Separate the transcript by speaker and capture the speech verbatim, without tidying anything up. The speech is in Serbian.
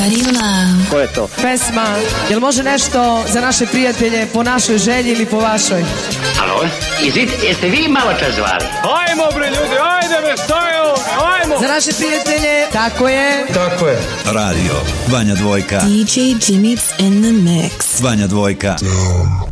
Speaker 1: Ko je to?
Speaker 2: Pesma, jel može nešto za naše prijatelje po našoj želji ili po vašoj?
Speaker 3: Alo, izvit, jeste vi malo čas zvali?
Speaker 4: Ajmo bre ljudi, ajde me, šta je ovo, ajmo!
Speaker 2: Za naše prijatelje, tako je.
Speaker 4: Tako je.
Speaker 5: Radio, Vanja Dvojka.
Speaker 6: D J Jimmy's in the mix.
Speaker 5: Vanja Dvojka.